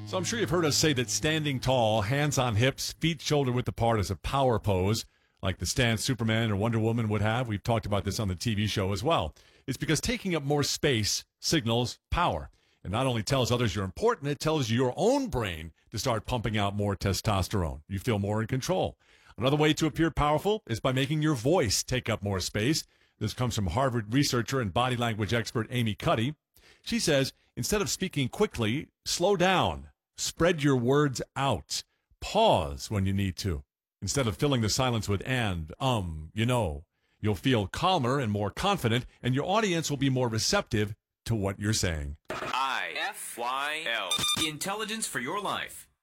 So I'm sure you've heard us say that standing tall, hands on hips, feet shoulder width apart is a power pose, like the stance Superman or Wonder Woman would have. We've talked about this on the TV show as well. It's because taking up more space signals power. It not only tells others you're important, it tells your own brain to start pumping out more testosterone. You feel more in control. Another way to appear powerful is by making your voice take up more space. This comes from Harvard researcher and body language expert Amy Cuddy. She says, instead of speaking quickly, slow down. Spread your words out. Pause when you need to. Instead of filling the silence with and, you'll feel calmer and more confident, and your audience will be more receptive to what you're saying. IFYL. Intelligence for your life.